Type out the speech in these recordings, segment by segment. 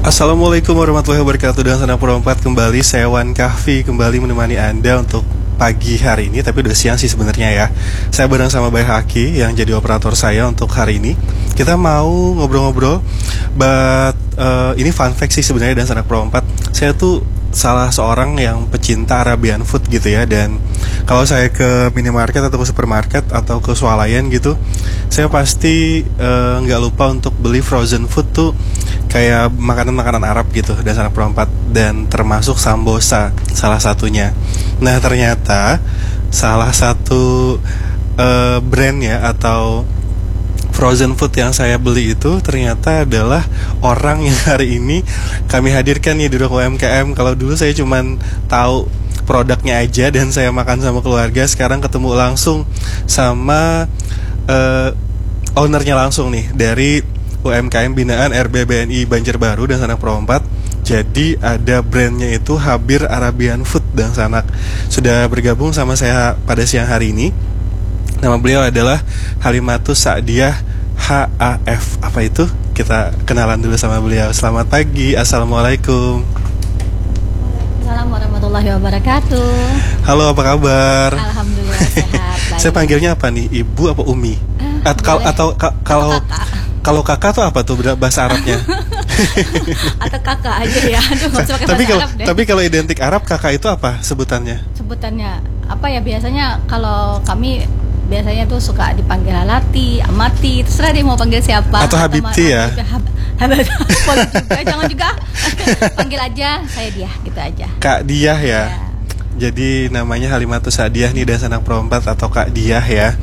Assalamualaikum warahmatullahi wabarakatuh. Dengan senang perempat kembali saya Wan Kahfi kembali menemani Anda untuk pagi hari ini, tapi udah siang sih sebenarnya ya. Saya bareng sama Bay Haki yang jadi operator saya untuk hari ini. Kita mau ngobrol-ngobrol, but ini fun fact sih sebenarnya dan sanak perempat. Saya tuh salah seorang yang pecinta Arabian food gitu ya. Dan kalau saya ke minimarket atau ke supermarket atau ke swalayan gitu, saya pasti nggak lupa untuk beli frozen food tuh, kayak makanan-makanan Arab gitu dan sanak perempat, dan termasuk sambosa salah satunya. Nah ternyata salah satu brand ya atau frozen food yang saya beli itu ternyata adalah orang yang hari ini kami hadirkan nih di Ruang UMKM. Kalau dulu saya cuman tahu produknya aja dan saya makan sama keluarga, sekarang ketemu langsung sama ownernya langsung nih dari UMKM binaan RBBNI Banjarbaru dan Sanak Perompat. Jadi ada brandnya itu Habir Arabian Food dan Sanak. Sudah bergabung sama saya pada siang hari ini. Nama beliau adalah Halimatus Sa'diyah HAF. Apa itu? Kita kenalan dulu sama beliau. Selamat pagi, Assalamualaikum. Assalamualaikum warahmatullahi wabarakatuh. Halo, apa kabar? Alhamdulillah sehat. Baik. Saya panggilnya apa nih? Ibu apa Umi? Kalau kakak tuh apa tuh bahasa Arabnya? Atau kakak aja ya. Aduh, tapi kalau identik Arab, kakak itu apa sebutannya? Sebutannya apa ya, biasanya kalau kami biasanya tuh suka dipanggil Halati, Amati, terserah dia mau panggil siapa. Atau Habibti ya? Boleh juga, jangan juga. Panggil aja saya dia, gitu aja. Kak Diah ya? Jadi namanya Halimatus Sa'diyah nih dan Sanak Perompat atau Kak Diah ya.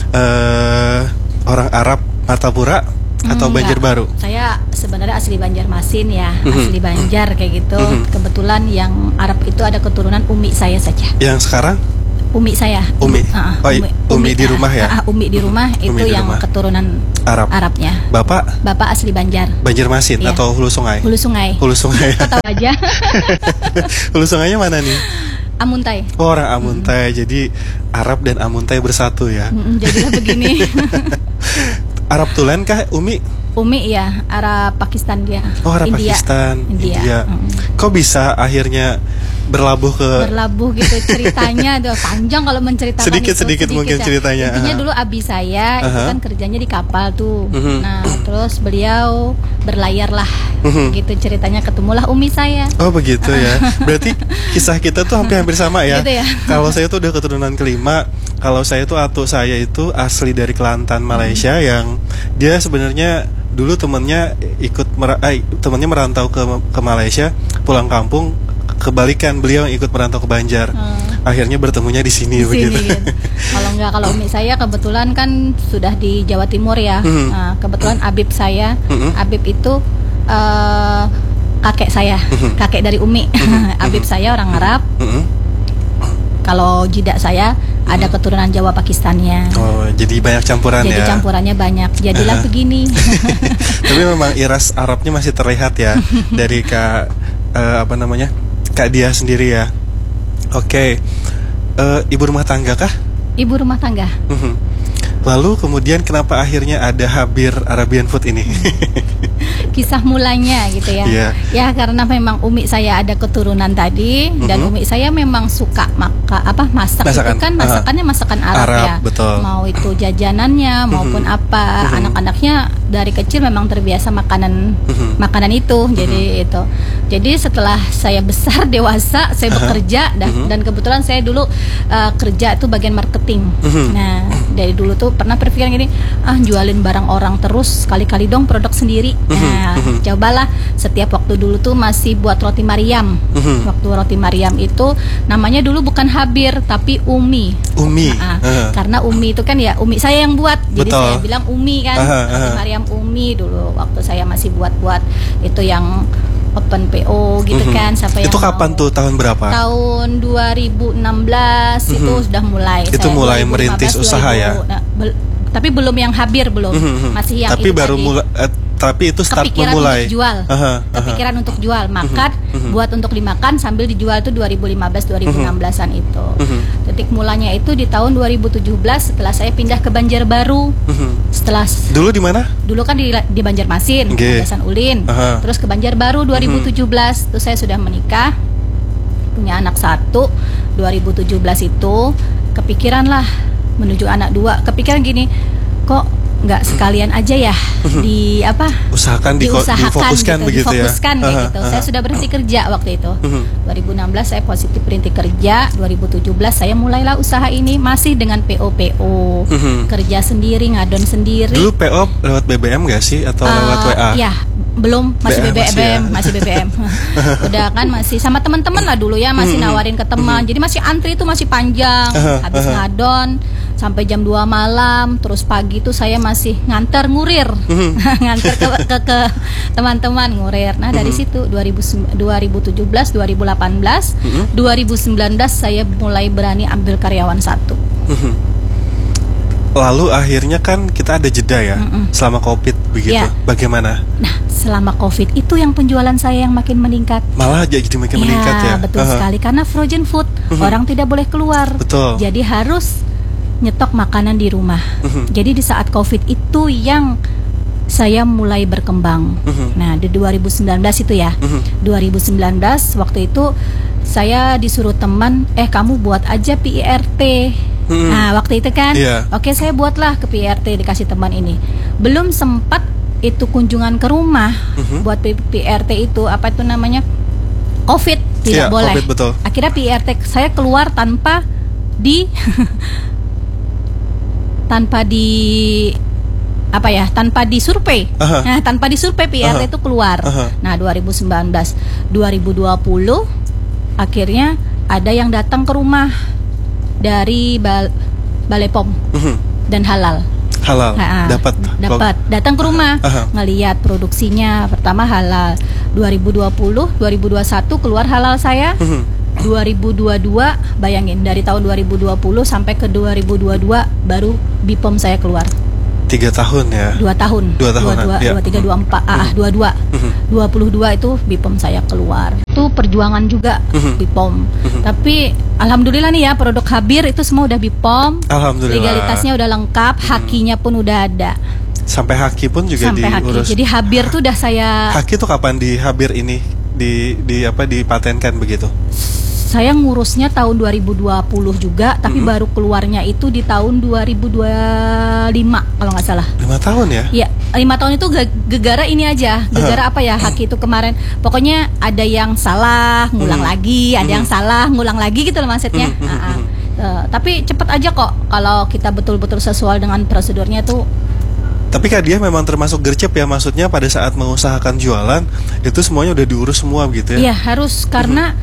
Orang Arab Martapura atau Banjarbaru? Saya sebenarnya asli Banjarmasin ya, asli Banjar kayak gitu. Kebetulan yang Arab itu ada keturunan umi saya saja. Yang sekarang? Umi saya. Umi di rumah ya? Umi di rumah itu di yang rumah. Keturunan Arabnya. Bapak asli Banjar. Banjarmasin ya. Atau Hulu Sungai? Hulu Sungai. Hulu Sungai. Tahu aja. Hulu Sungainya mana nih? Amuntai. Oh, orang Amuntai. Jadi Arab dan Amuntai bersatu ya. Jadilah begini. Arab Tulen kah Umi? Umi ya, Arab Pakistan dia. Oh, Arab Pakistan. India. Kok bisa akhirnya berlabuh gitu ceritanya? Tuh panjang kalau menceritakan. Sedikit mungkin ya. Ceritanya. Intinya dulu abi saya itu kan kerjanya di kapal tuh. Nah, terus beliau berlayar lah. Gitu ceritanya, ketemulah umi saya. Oh, begitu ya. Berarti kisah kita tuh hampir sama ya. Gitu ya. Kalau saya tuh udah keturunan kelima. Kalau saya tuh atu saya itu asli dari Kelantan, Malaysia, yang dia sebenarnya dulu temennya merantau ke Malaysia, pulang kampung kebalikan, beliau yang ikut merantau ke Banjar. Akhirnya bertemunya di sini begitu. Gitu. Kalau umi saya kebetulan kan sudah di Jawa Timur ya. Nah, kebetulan Abib saya, Abib itu kakek saya, kakek dari umi. Abib saya orang Arab. Kalau jidak saya ada keturunan Jawa Pakistannya. Oh, jadi banyak campuran ya. Jadi campurannya banyak. Jadilah begini. Tapi memang iras Arabnya masih terlihat ya dari Kak Kak Diah sendiri ya. Oke. Ibu rumah tangga kah? Ibu rumah tangga. Lalu kemudian kenapa akhirnya ada Habir Arabian Food ini? Kisah mulanya gitu ya. Ya karena memang umi saya ada keturunan tadi, dan umi saya memang suka masak itu kan masakan Arab ya. Betul. Mau itu jajanannya maupun apa, anak-anaknya dari kecil memang terbiasa makanan itu. Jadi setelah saya besar dewasa, saya bekerja dan kebetulan saya dulu kerja itu bagian marketing. Nah, dari dulu tuh pernah berpikiran gini, jualin barang orang terus, kali-kali dong produk sendiri. Nah, cobalah setiap waktu dulu tuh masih buat roti Mariam. Waktu roti Mariam itu namanya dulu bukan Habir tapi Umi. Karena Umi itu kan ya Umi saya yang buat. Jadi saya bilang Umi kan. Roti Mariam Umi dulu waktu saya masih buat itu yang open PO gitu kan. Itu kapan tuh, tahun berapa? Tahun 2016 itu sudah mulai. Itu mulai merintis usaha ya. Tapi belum yang Habir belum. Masih yang tapi baru mulai tapi itu start kepikiran memulai. untuk jual. Kepikiran untuk jual, makan buat untuk dimakan sambil dijual itu 2015-2016an itu. Titik mulanya itu di tahun 2017 setelah saya pindah ke Banjarbaru. Setelah Dulu di mana? dulu kan di Banjarmasin, Landasan Ulin. Terus ke Banjarbaru 2017. Terus saya sudah menikah, punya anak 1. 2017 itu kepikiran lah menuju anak 2. Kepikiran gini, kok nggak sekalian aja ya difokuskan gitu, begitu difokuskan ya. Gitu. Saya sudah berhenti kerja waktu itu. 2016 saya positif berhenti kerja. 2017 saya mulailah usaha ini masih dengan PO kerja sendiri, ngadon sendiri. Dulu PO lewat BBM nggak sih atau lewat WA? Ya, belum, masih BBM, masih ya? masih BBM. Udah kan masih sama teman-teman lah dulu ya, masih nawarin ke teman. Jadi masih antri itu masih panjang. Habis ngadon sampai jam 2 malam, terus pagi itu saya masih nganter ngurir. Nganter ke teman-teman ngurir. Nah, dari situ 2017, 2018, 2019 saya mulai berani ambil karyawan 1. Lalu akhirnya kan kita ada jeda ya selama COVID begitu. Ya. Bagaimana? Nah, selama COVID itu yang penjualan saya yang makin meningkat. Malah jadi makin meningkat ya. Betul sekali, karena frozen food orang tidak boleh keluar. Betul. Jadi harus nyetok makanan di rumah. Jadi di saat COVID itu yang saya mulai berkembang. Nah, di 2019 itu ya. 2019 waktu itu saya disuruh teman, kamu buat aja PIRT. Nah, waktu itu kan, oke, saya buatlah ke PIRT, dikasih teman ini. Belum sempat itu kunjungan ke rumah buat PIRT itu, apa itu namanya? COVID, tidak boleh. COVID, betul. Akhirnya PIRT saya keluar tanpa di tanpa disurvei. Nah, tanpa disurvei PIRT itu keluar. Nah, 2019, 2020 akhirnya ada yang datang ke rumah dari Balai POM dan halal. Dapat datang ke rumah, ngelihat produksinya. Pertama halal. 2020, 2021 keluar halal saya. 2022, bayangin dari tahun 2020 sampai ke 2022 baru BPOM saya keluar. 3 tahun ya. 2 tahun. 23, 24, 22. 22 itu BPOM saya keluar. Itu perjuangan juga BPOM. Tapi alhamdulillah nih ya, produk Habir itu semua udah BPOM. Alhamdulillah. Legalitasnya udah lengkap, hakinya pun udah ada. Sampai haki pun juga diurus. Jadi Habir tuh udah saya. Haki tuh kapan di Habir ini dipatenkan begitu? Saya ngurusnya tahun 2020 juga, tapi baru keluarnya itu di tahun 2025 kalau nggak salah. 5 tahun ya? Iya, 5 tahun itu gegara ini aja. Gegara apa ya, haki itu kemarin. Pokoknya ada yang salah, ngulang lagi, ada yang salah, ngulang lagi gitu loh maksudnya. Tapi cepet aja kok kalau kita betul-betul sesuai dengan prosedurnya tuh. Tapi Kak Diah memang termasuk gercep ya, maksudnya pada saat mengusahakan jualan itu semuanya udah diurus semua gitu ya? Iya, harus, karena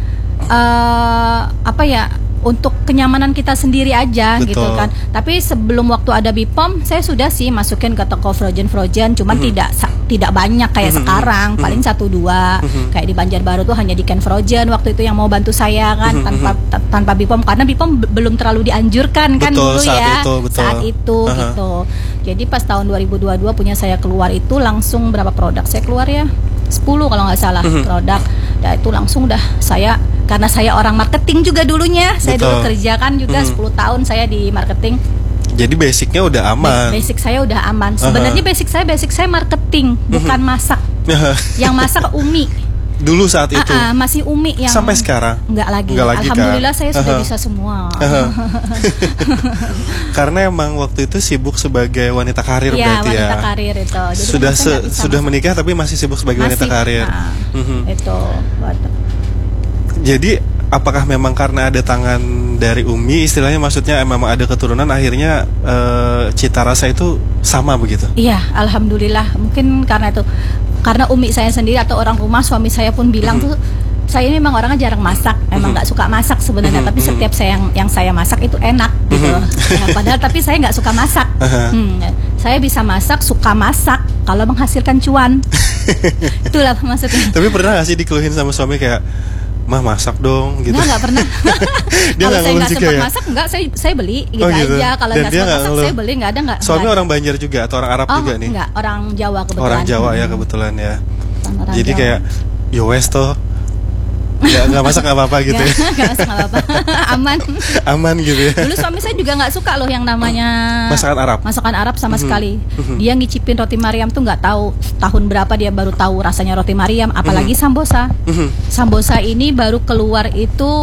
untuk kenyamanan kita sendiri aja. Betul. Gitu kan. Tapi sebelum waktu ada BPOM, saya sudah sih masukin ke toko frozen, cuman tidak banyak kayak sekarang, paling 1-2. Kayak di Banjarbaru tuh hanya di Ken Frozen waktu itu yang mau bantu saya kan, tanpa BPOM, karena BPOM belum terlalu dianjurkan kan dulu ya. Saat itu gitu. Jadi pas tahun 2022 punya saya keluar itu langsung berapa produk saya keluar ya? 10 kalau nggak salah produk. Dan itu langsung karena saya orang marketing juga dulunya. Saya dulu kerja kan juga 10 tahun saya di marketing. Jadi basicnya udah aman. Basic saya udah aman. Sebenarnya basic saya marketing, bukan masak. Yang masak Umi. Dulu saat itu masih Umi yang sampai sekarang enggak lagi alhamdulillah kan? Saya sudah bisa semua. Karena emang waktu itu sibuk sebagai wanita karir berarti ya. Wanita karir itu. Jadi sudah menikah tapi masih sibuk sebagai wanita karir. Itu. Jadi apakah memang karena ada tangan dari Umi, istilahnya maksudnya memang ada keturunan, akhirnya cita rasa itu sama begitu? Iya, alhamdulillah. Mungkin karena itu. Karena Umi saya sendiri atau orang rumah suami saya pun bilang tuh, saya ini memang orangnya jarang masak, memang nggak suka masak sebenarnya, tapi setiap yang saya masak itu enak gitu. Padahal tapi saya nggak suka masak. Saya bisa masak, suka masak kalau menghasilkan cuan. Itulah maksudnya. Tapi pernah nggak sih dikeluhin sama suami kayak, mah masak dong gitu. Nggak pernah. Dia Kalau nggak saya ngeluh nggak juga sempat ya. masak, saya beli gitu, Oh, gitu. aja. Kalau Dan nggak dia sempat nggak masak, ngeluh. saya beli, nggak ada. Suami nggak orang Banjar juga atau orang Arab ada. juga nih? Enggak, orang Jawa kebetulan. Orang Jawa ya kebetulan ya. Orang Jadi Jawa. kayak yo wes toh. Nggak masak nggak apa-apa gitu ya. Nggak masak nggak apa-apa. Aman. Aman gitu ya. Dulu suami saya juga nggak suka loh yang namanya Masakan Arab. masakan Arab sama sekali. Dia ngicipin roti Mariam tuh nggak tahu tahun berapa dia baru tahu rasanya roti Mariam, apalagi sambosa. Sambosa ini baru keluar itu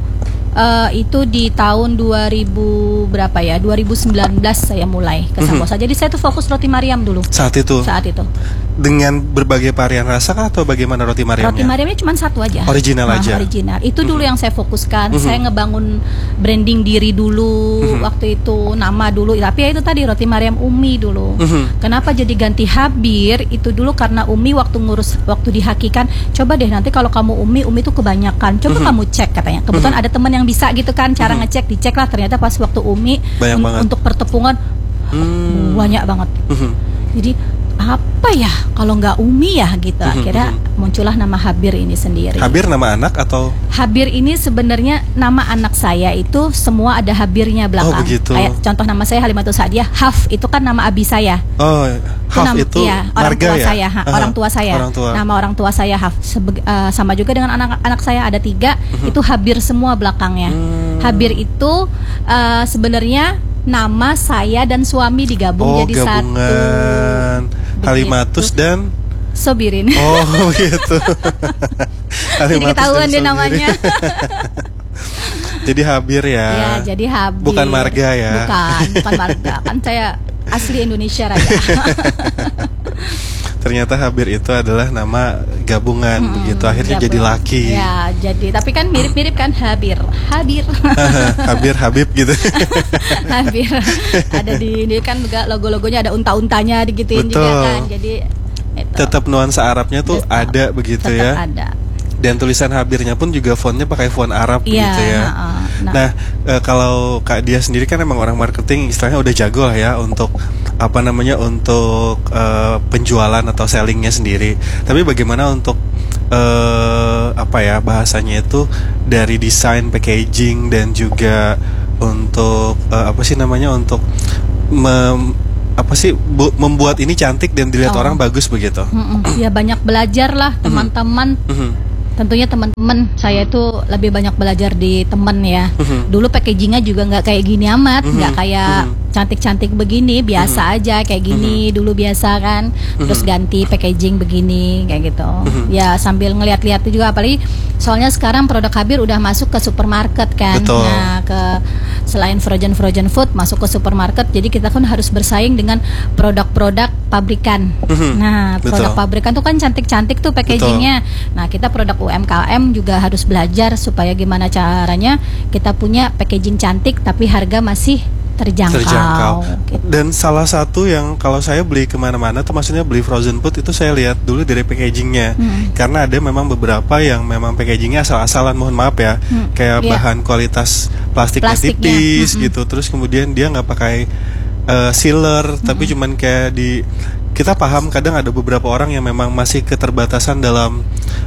di tahun 2000 berapa ya? 2019 saya mulai ke sambosa. Jadi saya tuh fokus roti Mariam dulu. Saat itu. Dengan berbagai varian rasa kah atau bagaimana roti Mariamnya? Roti Mariamnya cuma satu aja. Original aja. Original. Itu dulu yang saya fokuskan. Saya ngebangun branding diri dulu waktu itu, nama dulu. Tapi ya itu tadi roti Mariam Umi dulu. Kenapa jadi ganti Habir? Itu dulu karena Umi waktu dihakikan, coba deh nanti kalau kamu Umi tuh kebanyakan. Coba kamu cek katanya. Kebetulan ada teman yang bisa gitu kan, cara ngecek, dicek lah. Ternyata pas waktu Umi untuk pertepungan banyak banget. Jadi apa ya kalau nggak Umi ya gitu. Akhirnya muncullah nama Habir ini sendiri. Habir nama anak atau? Habir ini sebenarnya nama anak saya itu semua ada Habirnya belakang. Oh begitu. Kayak contoh nama saya Halimatus Sa'diyah, Haf itu kan nama abi saya. Oh, Haf itu iya, orang tua ya? saya, orang tua saya. Nama orang tua saya Haf. Sama juga dengan anak-anak saya ada 3, itu Habir semua belakangnya. Habir itu sebenarnya nama saya dan suami digabung jadi gabungan. satu. Halimatus dan Sobirin. Oh gitu. Jadi ketahuan dia namanya. Jadi Habir ya. Ya, jadi Habir. Bukan marga ya. Bukan marga. Kan saya asli Indonesia Raya. Ternyata Habir itu adalah nama gabungan begitu. Akhirnya jadi laki. Ya, jadi tapi kan mirip-mirip kan Habir. Habir Habib gitu. Habir. Ada ini kan juga logo-logonya ada unta-untanya digituin juga kan. Jadi itu. Tetap nuansa Arabnya tuh ada begitu ya. Ada. Dan tulisan Habirnya pun juga fontnya pakai font Arab gitu ya. Nah, kalau Kak Dia sendiri kan emang orang marketing, istilahnya udah jago lah ya untuk untuk penjualan atau sellingnya sendiri. Tapi bagaimana untuk bahasanya itu dari desain packaging dan juga untuk untuk membuat ini cantik dan dilihat orang bagus begitu. Ya banyak belajar lah teman-teman. Tentunya teman-teman saya itu lebih banyak belajar di teman ya. Dulu packagingnya juga nggak kayak gini amat, nggak kayak cantik-cantik begini, biasa aja kayak gini dulu biasa kan. Terus ganti packaging begini kayak gitu. Ya sambil ngeliat-liat juga, apalagi soalnya sekarang produk Habir udah masuk ke supermarket kan. Betul. Nah selain frozen food masuk ke supermarket, jadi kita kan harus bersaing dengan produk-produk pabrikan. Nah produk pabrikan tuh kan cantik-cantik tuh packagingnya. Nah kita produk UMKM juga harus belajar supaya gimana caranya kita punya packaging cantik tapi harga masih terjangkau. Gitu. Dan salah satu yang kalau saya beli kemana-mana tuh maksudnya beli frozen food itu saya lihat dulu dari packagingnya. Karena ada memang beberapa yang memang packagingnya asal-asalan, mohon maaf ya, kayak bahan kualitas plastiknya tipis gitu. Terus kemudian dia nggak pakai sealer, tapi cuman kayak kita paham kadang ada beberapa orang yang memang masih keterbatasan dalam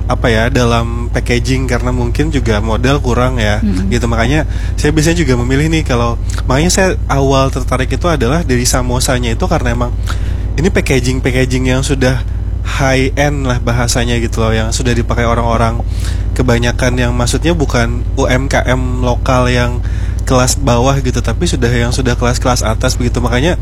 dalam packaging karena mungkin juga modal kurang ya gitu. Makanya saya biasanya juga memilih nih makanya saya awal tertarik itu adalah dari samosanya itu karena emang ini packaging yang sudah high end lah bahasanya gitu loh, yang sudah dipakai orang-orang kebanyakan yang maksudnya bukan UMKM lokal yang kelas bawah gitu, tapi yang sudah kelas-kelas atas begitu. Makanya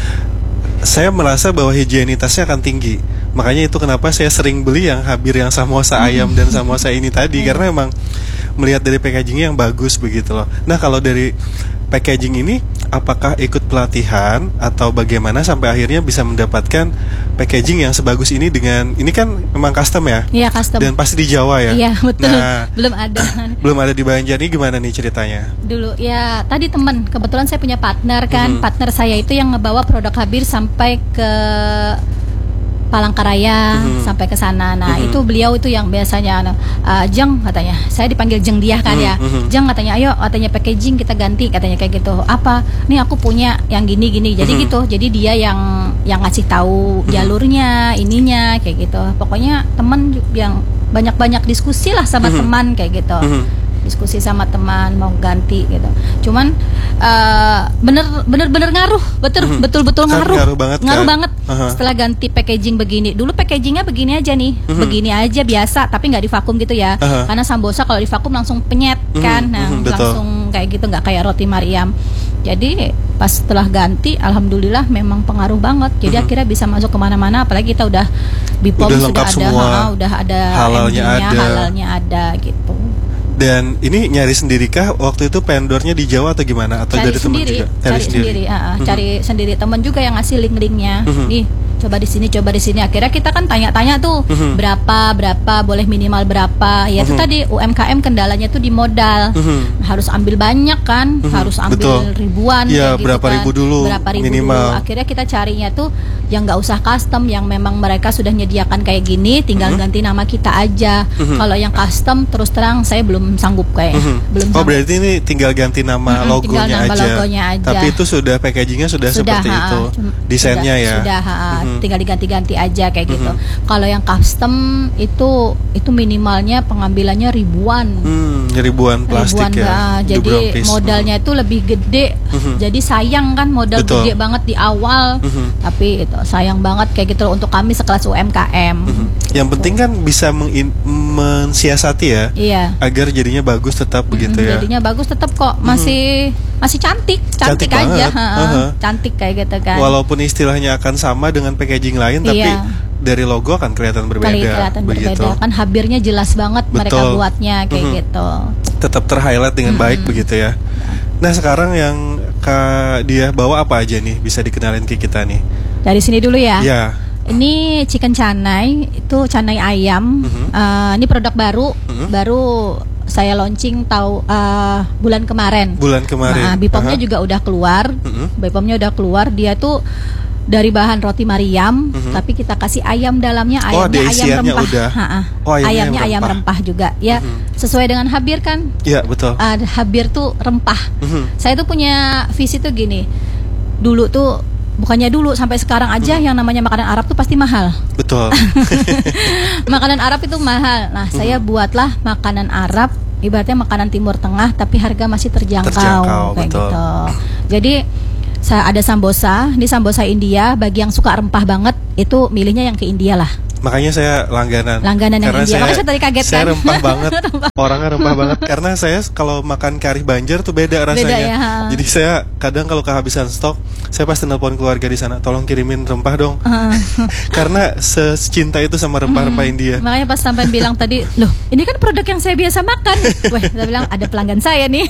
saya merasa bahwa higienitasnya akan tinggi. Makanya itu kenapa saya sering beli yang Habir yang samosa ayam dan samosa ini tadi, karena emang melihat dari packagingnya yang bagus begitu loh. Nah kalau dari packaging ini apakah ikut pelatihan atau bagaimana sampai akhirnya bisa mendapatkan packaging yang sebagus ini dengan ini kan memang custom ya? Iya custom. Dan pasti di Jawa ya? Iya betul. Nah, belum ada di Banjar. Ini gimana nih ceritanya? Dulu ya tadi teman, kebetulan saya punya partner kan. Partner saya itu yang ngebawa produk Habir sampai ke Palangkaraya, sampai ke sana. Nah itu beliau itu yang biasanya Jeng katanya, saya dipanggil Jeng dia kan ya. Jeng katanya, ayo katanya packaging kita ganti katanya kayak gitu. Apa? Nih aku punya yang gini. Jadi gitu. Jadi dia yang ngasih tahu jalurnya, ininya kayak gitu. Pokoknya teman yang banyak diskusi lah sama teman kayak gitu. Diskusi sama teman mau ganti gitu. Cuman bener ngaruh, betul ngaruh. Ngaruh banget. Setelah ganti packaging begini. Dulu packagingnya begini aja nih. Begini aja biasa tapi nggak divakum gitu ya. Karena sambosa kalau divakum langsung penyet kan. Nah, langsung kayak gitu, nggak kayak roti Mariam. Jadi pas setelah ganti alhamdulillah memang pengaruh banget. Jadi akhirnya bisa masuk kemana-mana, apalagi kita udah BPOM sudah ada halalnya ada gitu. Dan ini nyari sendirikah waktu itu vendornya di Jawa atau gimana, atau dari teman juga? Cari sendiri. Cari sendiri, teman juga yang ngasih link-linknya. Nih coba di sini. Akhirnya kita kan tanya-tanya tuh berapa boleh minimal berapa. Ya itu tadi UMKM kendalanya tuh di modal. Harus ambil banyak kan, harus ambil ribuan. Iya, gitu berapa kan. ribu dulu minimal. Dulu. Akhirnya kita carinya tuh yang nggak usah custom, yang memang mereka sudah menyediakan kayak gini, tinggal ganti nama kita aja. Kalau yang custom terus terang saya belum sanggup kayak. Belum sanggup. Berarti ini tinggal ganti nama logonya aja. Tapi itu sudah packagingnya sudah seperti itu. Desainnya ya. Sudah, tinggal diganti-ganti aja kayak gitu. Kalau yang custom itu minimalnya pengambilannya ribuan. Ribuan plastik ya. Jadi modalnya itu lebih gede. Jadi sayang kan modal gede banget di awal. Tapi itu sayang banget kayak gitu untuk kami sekelas UMKM. Yang penting kan bisa mensiasati ya. Iya. Agar jadinya bagus tetap begitu ya. Jadinya bagus tetap kok, masih cantik aja. Cantik kayak gitu kan. Walaupun istilahnya akan sama dengan packaging lain, tapi dari logo akan kelihatan berbeda. Kan habirnya jelas banget. Mereka buatnya kayak gitu. Tetap terhighlight dengan baik begitu ya. Nah sekarang yang Kak Dia bawa apa aja nih, bisa dikenalin ke kita nih? Dari sini dulu ya. Ya. Ini chicken canai, itu canai ayam. Ini produk baru saya launching bulan kemarin. BPOM-nya juga udah keluar. Dia tuh dari bahan roti Mariam, tapi kita kasih ayam dalamnya, ayamnya ayam rempah. Ayamnya ayam rempah juga. Ya, sesuai dengan habir kan? Iya, betul. Habir tuh rempah. Saya tuh punya visi tuh gini. Bukannya dulu, sampai sekarang aja yang namanya makanan Arab tuh pasti mahal. Betul. Makanan Arab itu mahal. Nah, saya buatlah makanan Arab, ibaratnya makanan Timur Tengah tapi harga masih terjangkau kayak betul. gitu. Jadi ada sambosa, ini sambosa India. Bagi yang suka rempah banget, itu milihnya yang ke India lah. Makanya saya langganan yang India. Makanya saya tadi kaget kan. Saya rempah banget. Orangnya rempah banget. Karena saya kalau makan kari Banjar tuh beda rasanya. Jadi saya kadang kalau kehabisan stok, saya pasti nelpon keluarga di sana, tolong kirimin rempah dong. Karena secinta itu sama rempah-rempah India. Makanya pas sampai bilang tadi, loh ini kan produk yang saya biasa makan. Wah, saya bilang ada pelanggan saya nih.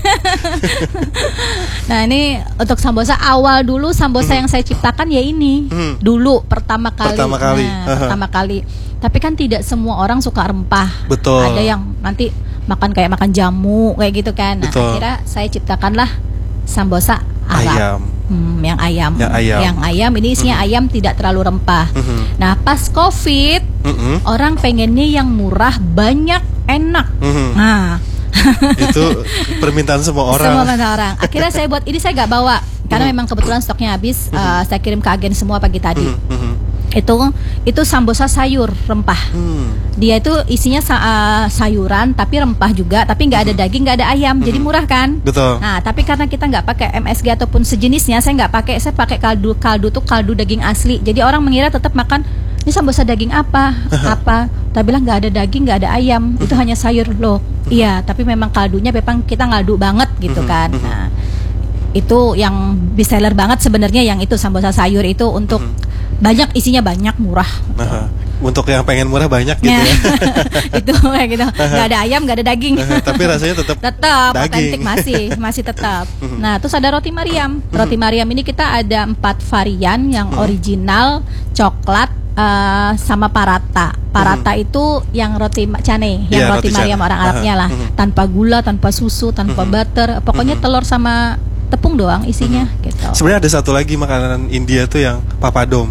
Nah ini untuk sambosa awal dulu, sambosa yang saya ciptakan ya ini. Dulu pertama kali. Tapi kan tidak semua orang suka rempah. Betul. Ada yang nanti makan jamu kayak gitu kan. Nah, akhirnya saya ciptakanlah sambosa Arab. Yang ayam ini isinya ayam, tidak terlalu rempah. Nah, pas Covid, orang pengennya yang murah, banyak, enak. Nah, itu permintaan semua orang. Akhirnya saya buat ini, saya gak bawa karena memang kebetulan stoknya habis. Saya kirim ke agen semua pagi tadi. Itu sambosa sayur rempah. Dia itu isinya sayuran tapi rempah juga, tapi nggak ada daging, nggak ada ayam, jadi murah kan. Betul. Nah tapi karena kita nggak pakai MSG ataupun sejenisnya, saya pakai kaldu tuh kaldu daging asli. Jadi orang mengira tetap makan ini sambosa daging apa. Tapi bilang nggak ada daging, nggak ada ayam, itu hanya sayur loh. Iya, tapi memang kaldunya memang kita ngaldu banget gitu kan. Nah itu yang best seller banget sebenarnya, yang itu sambosa sayur itu untuk banyak, isinya banyak, murah. Untuk yang pengen murah banyak gitu ya. Itu kayak gitu. Gak ada ayam, gak ada daging. Tapi rasanya tetap otentik, masih tetap. Nah, terus ada roti Mariam. Roti Mariam ini kita ada 4 varian, yang original, coklat, sama parata. Parata itu yang roti canai, yang roti Mariam orang Arabnya lah. Tanpa gula, tanpa susu, tanpa butter. Pokoknya telur sama tepung doang isinya gitu. Sebenarnya ada satu lagi makanan India tuh yang papadom.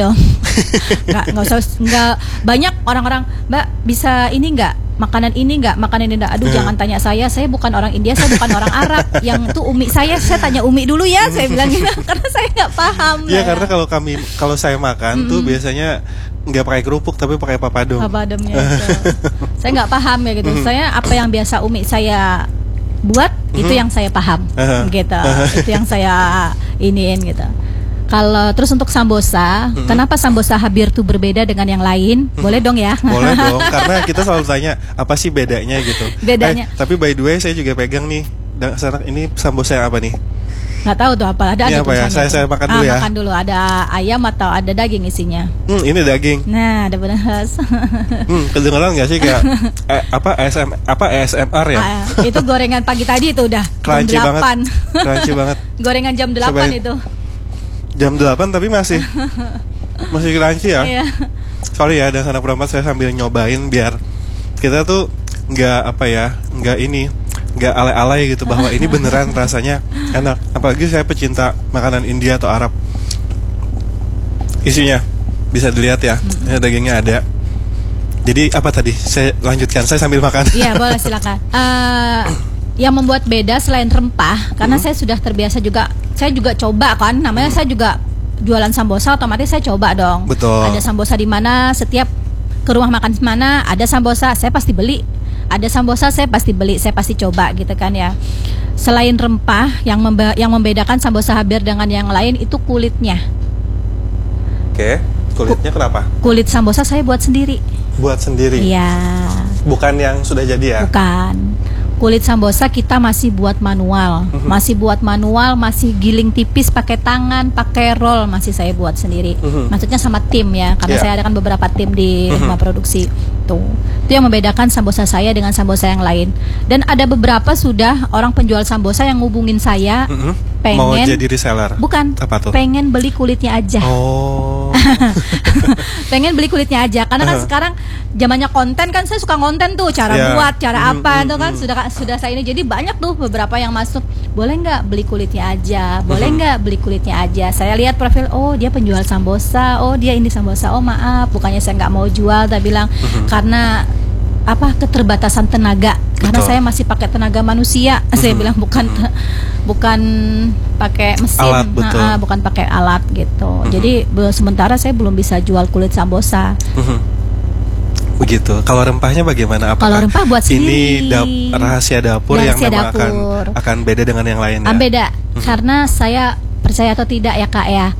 Nggak banyak orang-orang, Mbak bisa ini nggak, makanan ini nggak. Aduh jangan tanya saya bukan orang India, saya bukan orang Arab. Yang itu umi saya tanya umi dulu ya, saya bilang gitu karena saya nggak paham. Iya, karena kalau saya makan tuh biasanya nggak pakai kerupuk tapi pakai papadum. Papadomnya itu. Saya nggak paham ya gitu. Saya apa yang biasa umi saya buat itu yang saya paham gitu. Itu yang saya iniin gitu. Kalau terus untuk sambosa, kenapa sambosa Habir tuh berbeda dengan yang lain? Boleh dong ya? Boleh dong, karena kita selalu tanya apa sih bedanya gitu. Bedanya. Tapi by the way saya juga pegang nih. Ini sambosa yang apa nih? Nggak tahu tuh apa. Ada apa ya? Saya makan dulu ya. Makan dulu. Ada ayam atau ada daging isinya? Ini daging. Nah, ada beras. Kedengeran nggak sih kayak ASMR ya? Itu gorengan pagi tadi itu udah crunchy jam 8. banget. Crunchy banget. Gorengan jam 8 itu. Jam 8 tapi masih crunchy ya. Iya. Sorry ya, dan sana perempat saya sambil nyobain biar kita tuh nggak alay-alay gitu bahwa ini beneran rasanya enak. Apalagi saya pecinta makanan India atau Arab. Isinya bisa dilihat ya, dagingnya ada. Jadi apa tadi? Saya lanjutkan, saya sambil makan. Iya boleh silakan. Yang membuat beda selain rempah, karena saya sudah terbiasa juga. Saya juga coba kan, namanya saya juga jualan sambosa, otomatis saya coba dong. Betul. Ada sambosa di mana, setiap ke rumah makan mana ada sambosa, saya pasti beli. Ada sambosa saya pasti beli, saya pasti coba gitu kan ya. Selain rempah, yang membedakan sambosa Habir dengan yang lain itu kulitnya. Oke, kulitnya kenapa? Kulit sambosa saya buat sendiri. Buat sendiri? Iya. Bukan yang sudah jadi ya? Bukan. Kulit sambosa kita masih buat manual, masih giling tipis pakai tangan, pakai roll, masih saya buat sendiri. Maksudnya sama tim ya, karena saya ada kan beberapa tim di rumah produksi. Tuh, itu yang membedakan sambosa saya dengan sambosa yang lain. Dan ada beberapa sudah orang penjual sambosa yang ngubungin saya, pengen mau jadi reseller. Bukan, apa tuh? Pengen beli kulitnya aja. Oh. Pengen beli kulitnya aja, karena kan sekarang zamannya konten kan, saya suka konten tuh, cara buat, cara apa itu kan sudah saya ini, jadi banyak tuh beberapa yang masuk, boleh nggak beli kulitnya aja, boleh nggak beli kulitnya aja. Saya lihat profil, oh dia penjual sambosa, oh dia ini sambosa, oh maaf, bukannya saya nggak mau jual, tapi bilang karena apa, keterbatasan tenaga. Karena saya masih pakai tenaga manusia, saya bilang bukan pakai mesin, alat, bukan pakai alat gitu. Jadi sementara saya belum bisa jual kulit sambosa. Begitu. Kalau rempahnya bagaimana? Apakah kalau rempah buat sendiri? Ini rahasia dapur yang memang akan beda dengan yang lain ya? Beda, karena saya percaya atau tidak ya Kak ya.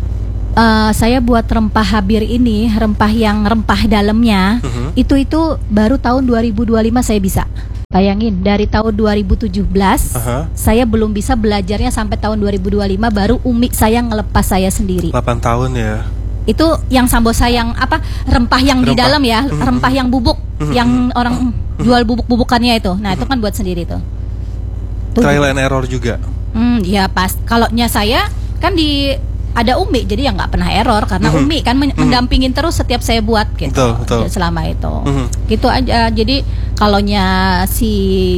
Saya buat rempah Habir ini, rempah dalamnya itu baru tahun 2025 saya bisa. Bayangin, dari tahun 2017 saya belum bisa belajarnya sampai tahun 2025 baru umi saya ngelepas saya sendiri. 8 tahun ya. Itu yang sambosa yang apa, rempah yang di dalam ya, rempah yang bubuk, yang orang jual bubuk-bubukannya itu. Nah, itu kan buat sendiri tuh. Trial and error juga. Ya pas. Kalaunya saya kan ada umi, jadi ya nggak pernah error karena umi kan mendampingin terus setiap saya buat gitu. Betul. Selama itu. Gitu aja. Jadi kalaunya si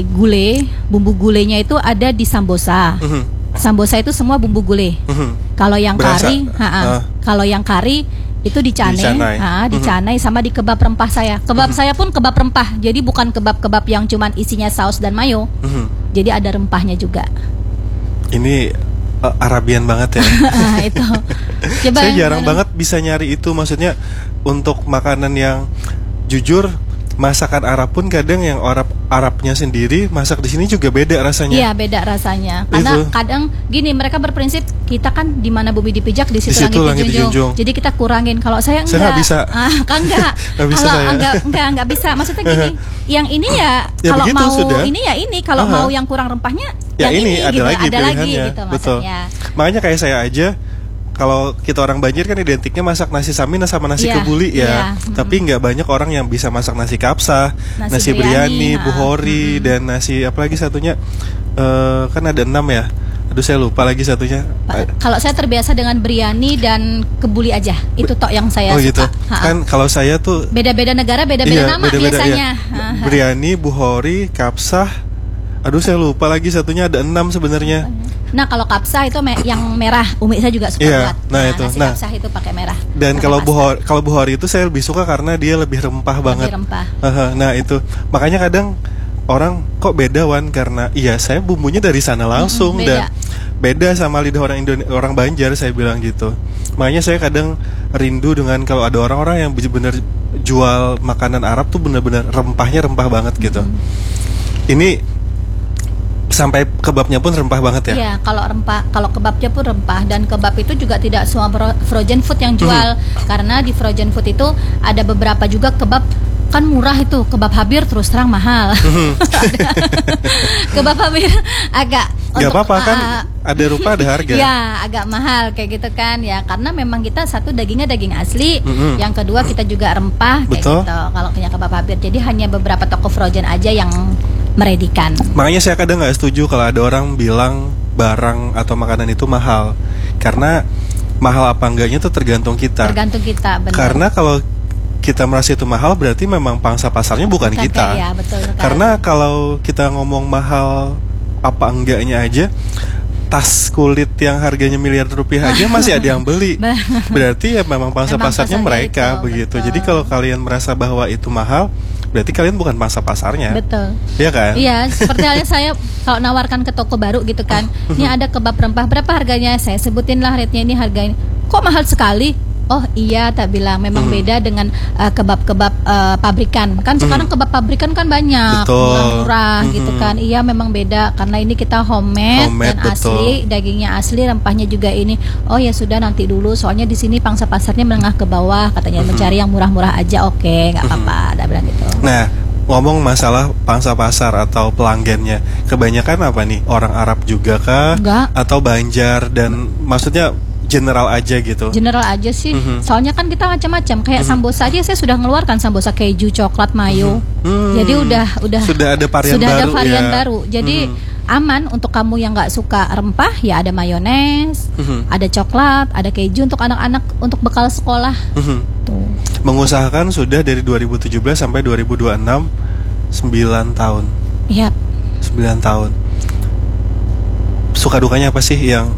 bumbu gulenya itu ada di sambosa. Sambosa itu semua bumbu gulai. Kalau yang kari, kalau yang kari itu dicanai sama di kebab rempah saya. Kebab saya pun kebab rempah. Jadi bukan kebab-kebab yang cuman isinya saus dan mayo. Jadi ada rempahnya juga. Ini Arabian banget ya. Itu. Coba saya jarang banget bisa nyari itu, maksudnya untuk makanan yang jujur. Masakan Arab pun kadang yang Arabnya sendiri masak di sini juga beda rasanya. Iya, beda rasanya. Karena kadang gini, mereka berprinsip kita kan di mana bumi dipijak di situ langit dijunjung. Jadi kita kurangin. Kalau saya enggak bisa. Kan enggak. Enggak bisa. Maksudnya gini, yang ini ya kalau mau sudah. Ini ya ini, kalau mau yang kurang rempahnya ya yang ini ada gitu, lagi gitu maksudnya. Makanya kayak saya aja, kalau kita orang Banjir kan identiknya masak nasi samina sama nasi kebuli ya. Tapi nggak banyak orang yang bisa masak nasi kapsa, nasi biryani, buhori, dan nasi apa lagi satunya, kan ada 6 ya. Aduh saya lupa lagi satunya. Kalau saya terbiasa dengan biryani dan kebuli aja. Itu tok yang saya suka. Gitu. Kan kalau saya tuh beda-beda negara, beda-beda nama biasanya. Biryani, buhori, kapsah. Aduh saya lupa lagi satunya, ada 6 sebenarnya. Nah kalau kapsah itu yang merah, umi saya juga suka buat. Nasi kapsah itu pakai merah. Dan kalau buhori itu saya lebih suka karena dia lebih rempah banget. Lebih rempah. Nah itu makanya kadang orang kok beda Wan, karena iya saya bumbunya dari sana langsung beda. dan beda sama lidah orang Banjar, saya bilang gitu. Makanya saya kadang rindu dengan kalau ada orang-orang yang benar-benar jual makanan Arab tuh benar-benar rempahnya rempah banget gitu. Ini sampai kebabnya pun rempah banget ya? Iya, kalau kebabnya pun rempah, dan kebab itu juga tidak semua frozen food yang jual, karena di frozen food itu ada beberapa juga kebab kan murah, itu kebab Habir terus terang mahal. Kebab Habir agak nggak apa-apa kan, ada rupa ada harga. Ya agak mahal kayak gitu kan ya, karena memang kita satu dagingnya daging asli, yang kedua kita juga rempah kayak Betul. gitu kalau punya kebab Habir. Jadi hanya beberapa toko frozen aja yang meredikan. Makanya saya kadang nggak setuju kalau ada orang bilang barang atau makanan itu mahal, karena mahal apa enggaknya itu tergantung kita. Tergantung kita, benar. Karena kalau kita merasa itu mahal berarti memang pangsa pasarnya bukan kita. Ya, betul sekali. Karena kalau kita ngomong mahal apa enggaknya aja, tas kulit yang harganya miliar rupiah aja masih ada yang beli. Berarti ya memang pangsa pasarnya mereka itu, begitu. betul. Jadi kalau kalian merasa bahwa itu mahal, berarti kalian bukan pangsa pasarnya. Betul. Iya kan? Iya, seperti halnya saya kalau nawarkan ke toko baru gitu kan. Ini ada kebab rempah, berapa harganya? Saya sebutin lah rate-nya, ini harganya. Kok mahal sekali? Oh iya, tak bilang memang beda dengan kebab-kebab pabrikan. Kan sekarang kebab pabrikan kan banyak, Betul. murah-murah gitu kan. Iya memang beda, karena ini kita homemade dan betul. asli, dagingnya asli, rempahnya juga ini. Oh ya sudah, nanti dulu, soalnya di sini pangsa pasarnya menengah ke bawah, katanya mencari yang murah-murah aja. Oke, nggak apa-apa, tak bilang gitu. Nah, ngomong masalah pangsa pasar atau pelanggannya, kebanyakan apa nih? Orang Arab juga kah? Enggak. Atau Banjar, dan maksudnya general aja gitu? General aja sih. Soalnya kan kita macam-macam. Kayak sambosa aja saya sudah mengeluarkan sambosa keju, coklat, mayo. Jadi udah sudah ada varian sudah ada baru varian ya? baru. Jadi aman untuk kamu yang nggak suka rempah, ya ada mayones, ada coklat, ada keju untuk anak-anak untuk bekal sekolah. Tuh. Mengusahakan sudah dari 2017 sampai 2026, 9 tahun. Iya. 9 tahun. Suka dukanya apa sih? Yang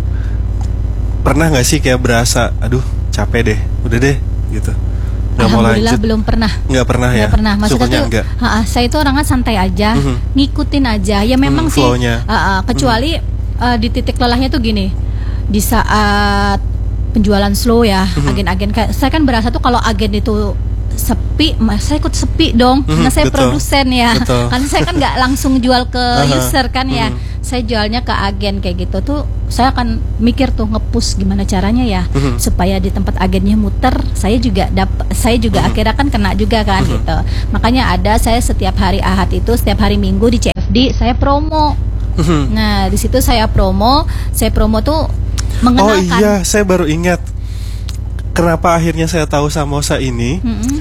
pernah nggak sih kayak berasa, aduh capek deh, udah deh gitu, nggak mau Alhamdulillah lanjut? belum pernah. Nggak pernah ya? Nggak pernah. Maksudnya Sukanya tuh, enggak? saya itu orangnya santai aja, ngikutin aja. Ya memang sih. Flow-nya. Kecuali di titik lelahnya tuh gini, di saat penjualan slow ya, agen-agen kayak saya kan berasa tuh kalau agen itu sepi, saya ikut sepi dong, karena saya betul. produsen ya. Betul. Kan saya kan nggak langsung jual ke user kan ya. Saya jualnya ke agen kayak gitu tuh, saya akan mikir tuh nge-push gimana caranya ya supaya di tempat agennya muter, saya juga akhirnya kan kena juga kan gitu. Makanya ada saya setiap hari Ahad itu, setiap hari Minggu di CFD saya promo. Nah, di situ saya promo tuh mengenalkan. Oh iya, saya baru ingat. Kenapa akhirnya saya tahu samosa ini?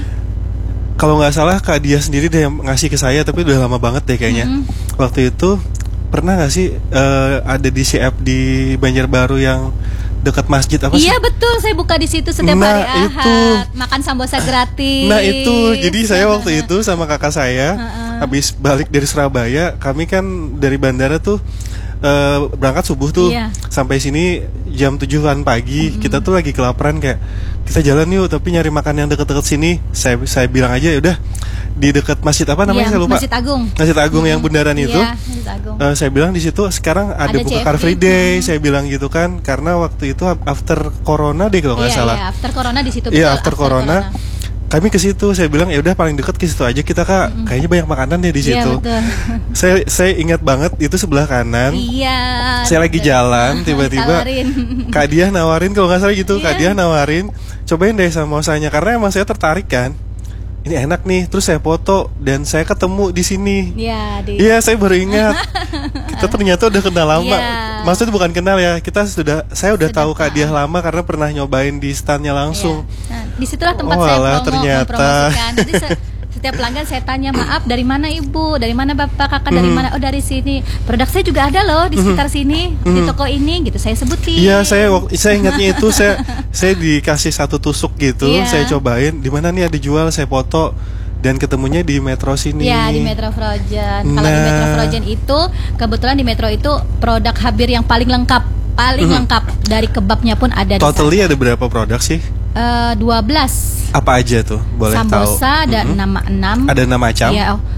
Kalau nggak salah Kak Dia sendiri deh yang ngasih ke saya, tapi udah lama banget deh kayaknya. Waktu itu pernah nggak sih ada di CF di Banjarbaru yang dekat masjid apa sih? Iya betul, saya buka di situ setiap hari Ahad, itu. makan sambosa gratis. Nah itu, jadi saya waktu itu sama kakak saya habis balik dari Surabaya, kami kan dari bandara tuh berangkat subuh tuh, Iya. sampai sini jam 7-an pagi. Kita tuh lagi kelaparan, kayak kita jalan yuk, tapi nyari makan yang deket-deket sini. Saya bilang aja ya udah di dekat masjid apa namanya, Iya, saya lupa. Masjid Agung. Masjid Agung yang bundaran itu. Iya, Masjid Agung. Saya bilang di situ sekarang ada buka CFD. Car Free Day, saya bilang gitu kan, karena waktu itu after corona deh kalau nggak salah. Iya, after corona di situ. Iya, betul, after corona. Kami ke situ, saya bilang ya udah paling dekat ke situ aja kita Kak. Kayaknya banyak makanan deh di Iya, situ. betul. Saya ingat banget itu sebelah kanan. Iya. Saya lagi betul. jalan, tiba-tiba Ditawarin. Kak Diah nawarin, kalau nggak salah gitu. Iya. Kak Diah nawarin, cobain deh samosanya, karena emang saya tertarik kan. Ini enak nih, terus saya foto dan saya ketemu di sini. Iya, Iya, saya baru ingat. Kita ternyata udah kenal lama. Iya. Maksudnya bukan kenal ya, saya udah Sudah tahu Kak Diah lama karena pernah nyobain di standnya langsung. Iya. Nah, disitulah tempat Oh, saya alah, mempromosikan. ternyata. Jadi setiap pelanggan saya tanya, maaf dari mana ibu, dari mana bapak, kakak, dari mana? Oh dari sini. Produk saya juga ada loh di sekitar sini, di toko ini, gitu saya sebutin. Iya, saya ingatnya itu saya dikasih satu tusuk gitu, Iya. saya cobain di mana nih ada jual, saya foto dan ketemunya di Metro sini. Ya di Metro Frozen. Kalau di Nah. Metro Frozen itu kebetulan di Metro itu produk Habir yang paling lengkap, lengkap dari kebabnya pun ada. Totally ada berapa produk sih? 12. Apa aja tuh? Boleh tahu? Sambosa ada nama 6. Ada 6 macam? Ya,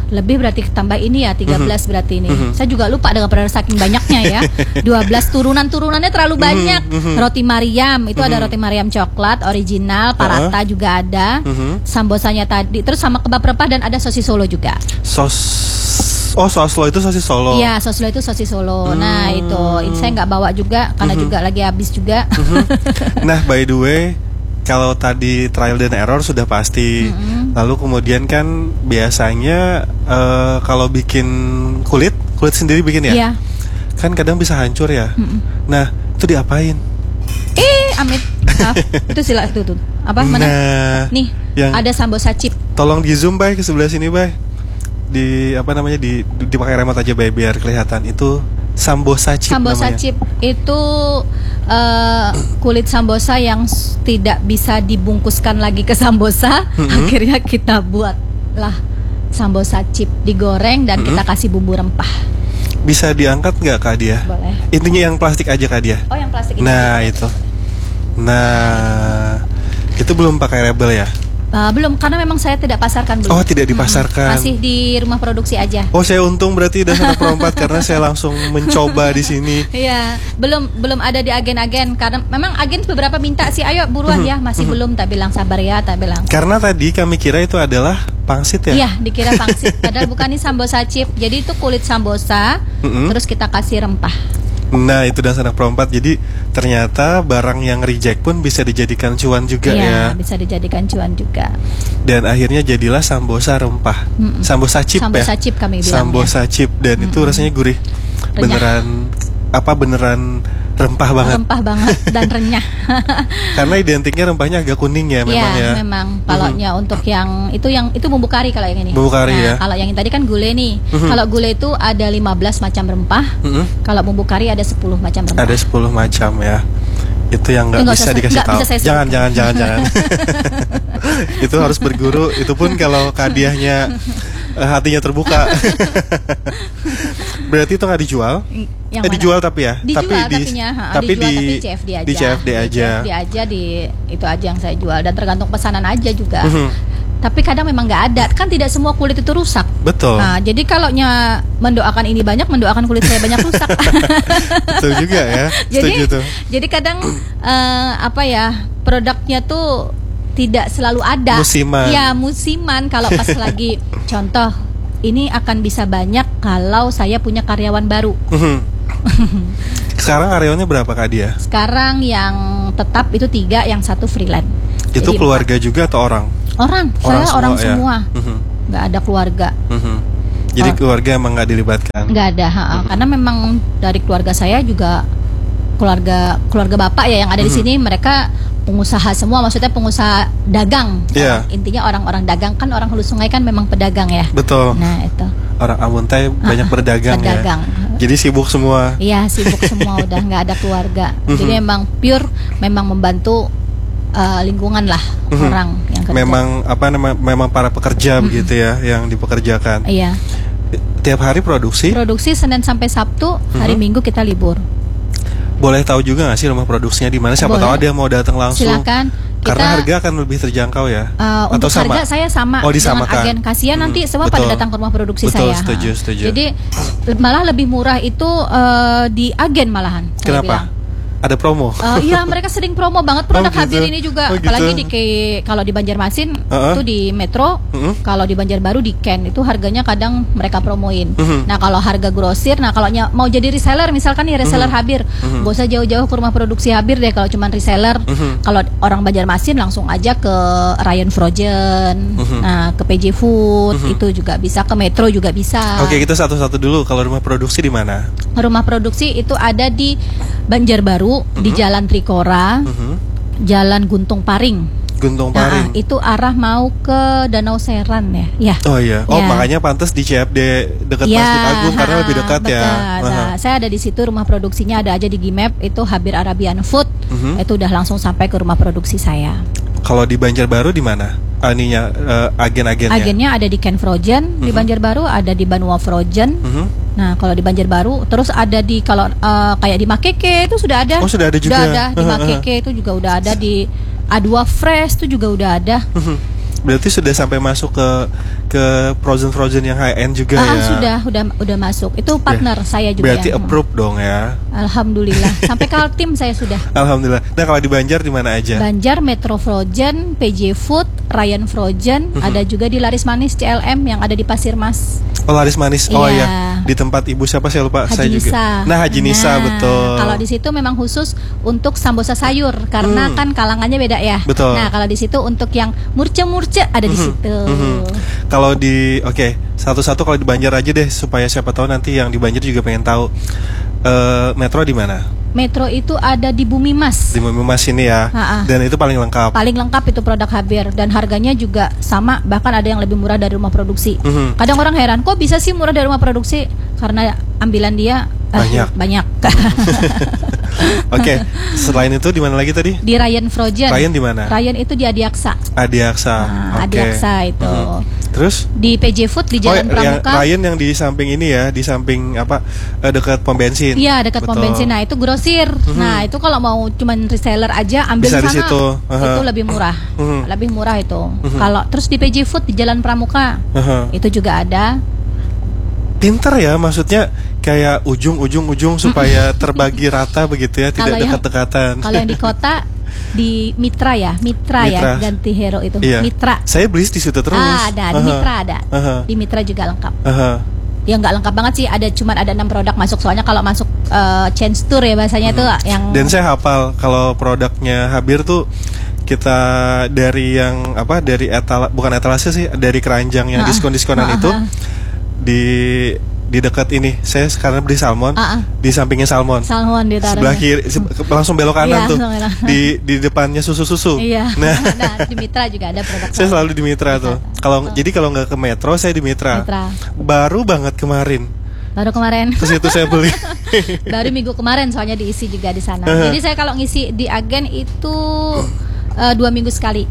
lebih berarti tambah ini ya 13 berarti ini. Saya juga lupa dengan pada saking banyaknya ya. 12 turunannya terlalu banyak. Roti Mariam itu ada roti Mariam coklat original, paratha juga ada. Sambosanya tadi, terus sama kebab rempah dan ada sosis Solo juga. Soslo itu sosis Solo. Iya, soslo itu sosis Solo. Nah, itu saya nggak bawa juga karena juga lagi habis juga. Nah, by the way, kalau tadi trial dan error sudah pasti. Lalu kemudian kan biasanya kalau bikin kulit sendiri bikin ya? Iya. Kan kadang bisa hancur ya. Nah, itu diapain? Amit. Itu sila itu tuh. Apa mana? Nah, nih, ada sambosa chip. Tolong di zoom Bay ke sebelah sini Bay. Di apa namanya dipakai remote aja Bay biar kelihatan. Itu sambosa chip Sambosa namanya. chip itu kulit sambosa yang tidak bisa dibungkuskan lagi ke sambosa. Akhirnya kita buatlah sambosa chip, digoreng dan kita kasih bumbu rempah. Bisa diangkat nggak Kak Dia? Boleh. Intinya yang plastik aja Kak Dia. Oh, yang plastik ini. Nah itu. Nah itu belum pakai rebel ya? Belum, karena memang saya tidak pasarkan belum. Oh, tidak dipasarkan. Masih di rumah produksi aja. Oh, saya untung berarti udah sana perempat karena saya langsung mencoba di sini. Iya, belum ada di agen-agen karena memang agen beberapa minta sih, ayo buruan ya, masih belum, tak bilang sabar ya, tak bilang. Karena tadi kami kira itu adalah pangsit ya? Iya, dikira pangsit, padahal bukan, ini sambosa chip. Jadi itu kulit sambosa, terus kita kasih rempah. Nah itu dan sanak perempat. Jadi ternyata barang yang reject pun bisa dijadikan cuan juga ya. Iya, bisa dijadikan cuan juga. Dan akhirnya jadilah sambosa rempah. Sambosa chip ya. Sambosa chip kami bilang. Sambosa chip dan itu rasanya gurih. Renyah. Beneran rempah banget. Rempah banget dan renyah. Karena identiknya rempahnya agak kuning ya memang ya. Iya, memang. Kalau untuk yang itu bumbu kari kalau yang ini. Bumbu kari ya. Kalau yang tadi kan gulai nih. Kalau gulai itu ada 15 macam rempah. Kalau bumbu kari ada 10 macam rempah. Ada 10 macam ya. Itu yang nggak bisa dikasih tahu. Jangan. Itu harus berguru. Itu pun kalau hadiahnya hatinya terbuka. Berarti itu nggak dijual? Dijual tapi ya. Dijual tapi di CFD aja. Di CFD aja. Itu aja yang saya jual dan tergantung pesanan aja juga. Tapi kadang memang nggak ada, kan tidak semua kulit itu rusak. Betul. Nah, jadi kalau mendoakan ini banyak, mendoakan kulit saya banyak rusak. Betul juga ya. Jadi kadang produknya tuh tidak selalu ada. Musiman. Ya, musiman. Kalau pas lagi contoh, ini akan bisa banyak kalau saya punya karyawan baru. Sekarang karyawannya berapa Kak Dia? Sekarang yang tetap itu 3, yang 1 freelance. Itu jadi keluarga 4. Juga atau orang? Saya orang semua. Nggak ada keluarga. Jadi keluarga emang nggak dilibatkan? Nggak ada, karena memang dari keluarga saya juga keluarga bapak ya yang ada di sini, mereka pengusaha semua, maksudnya pengusaha dagang. Intinya orang-orang dagang, kan orang Hulu Sungai kan memang pedagang ya. Betul. Nah itu. Orang Ambontai banyak berdagang ya. Jadi sibuk semua. Iya, sibuk semua, udah nggak ada keluarga. Jadi memang pure, memang membantu lingkungan lah orang yang kerja. Memang para pekerja begitu ya yang dipekerjakan. Iya. Tiap hari produksi? Produksi Senin sampai Sabtu, hari Minggu kita libur. Boleh tahu juga nggak sih rumah produksinya di mana? Siapa tahu ada yang mau datang langsung. Silakan. Karena harga akan lebih terjangkau ya. Untuk harga saya sama dengan agen. Kasihan nanti semua pada datang ke rumah produksi saya. Setuju. Jadi malah lebih murah itu di agen malahan. Kenapa? Ada promo? Iya, mereka sering promo banget produk Habir ini juga. Apalagi kalau di Banjarmasin itu di Metro, kalau di Banjarbaru di Ken itu harganya kadang mereka promoin. Nah kalau harga grosir, kalau mau jadi reseller misalkan nih reseller Habir, gak usah jauh-jauh ke rumah produksi Habir deh kalau cuma reseller. Kalau orang Banjarmasin langsung aja ke Ryan Frozen, nah ke PJ Food itu juga bisa, ke Metro juga bisa. Oke, kita satu-satu dulu. Kalau rumah produksi di mana? Rumah produksi itu ada di Banjarbaru, di Jalan Trikora, Jalan Guntung Paring. Nah, itu arah mau ke Danau Seran ya. Oh iya. Makanya pantas di CFD dekat Masjid Agung karena lebih dekat ya. Nah, saya ada di situ, rumah produksinya ada aja di Gimap, itu Habir Arabian Food. Itu udah langsung sampai ke rumah produksi saya. Kalau di Banjarbaru di mana? Agen-agennya? Agennya ada di Ken Frozen, di Banjarbaru ada di Banua Frozen. Nah, kalau di Banjarbaru terus ada di kayak di Makeke itu sudah ada. Oh, sudah ada juga. Sudah ada di Makeke itu juga udah ada, di A2 Fresh itu juga udah ada. Berarti sudah sampai masuk ke frozen yang high end juga ya? Udah masuk. Itu partner saya juga. Berarti approve dong ya? Alhamdulillah. Sampai Kaltim saya sudah. Alhamdulillah. Nah kalau di Banjar di mana aja? Banjar, Metro Frozen, PJ Food, Ryan Frozen, ada juga di Laris Manis CLM yang ada di Pasir Mas. Oh Laris Manis, oh Iya. ya, di tempat ibu siapa saya lupa, Haji saya juga. Nisa. Nah Haji Nisa betul. Kalau di situ memang khusus untuk sambosa sayur karena kan kalangannya beda ya. Betul. Nah kalau di situ untuk yang murce ada di situ. Kalau di satu-satu kalau di Banjar aja deh supaya siapa tahu nanti yang di Banjar juga pengen tahu. Metro di mana? Metro itu ada di Bumi Mas. Di Bumi Mas ini ya. Dan itu paling lengkap. Paling lengkap itu produk Habir dan harganya juga sama, bahkan ada yang lebih murah dari rumah produksi. Kadang orang heran, kok bisa sih murah dari rumah produksi? Karena ambilan dia banyak. Oke, selain itu di mana lagi tadi? Di Ryan Frozen. Ryan di mana? Ryan itu di Adiaksa. Adiaksa. Adiaksa itu. Terus? Di PJ Food di Jalan Pramuka. Ryan yang di samping ini ya, di samping dekat pom bensin. Iya, dekat pom bensin. Nah, itu grosir. Nah, itu kalau mau cuman reseller aja ambil bisa sana. Di situ. Itu lebih murah. Lebih murah itu. Kalau terus di PJ Food di Jalan Pramuka. Itu juga ada. Pinter ya, maksudnya kayak ujung supaya terbagi rata begitu ya, tidak dekat-dekatan. Kalau yang di kota di Mitra ya, ganti Hero itu. Iya. Mitra. Saya beli di situ terus. Ada di Mitra ada. Di Mitra juga lengkap. Ya nggak lengkap banget sih, ada 6 produk masuk, soalnya kalau masuk change tour ya bahasanya itu yang. Dan saya hafal kalau produknya Habir tuh kita dari yang dari bukan etalase sih, dari keranjang yang diskon-diskonan itu. Di dekat ini saya sekarang beli salmon, di sampingnya salmon ditaruh sebelah kiri langsung belok kanan tuh di depannya susu. Iya. Nah di Mitra juga ada produk saya selalu di Mitra tuh. Jadi kalau nggak ke Metro saya di Mitra. Baru banget kemarin ke situ saya beli. Baru minggu kemarin soalnya diisi juga di sana. Jadi saya kalau ngisi di agen itu 2 minggu sekali.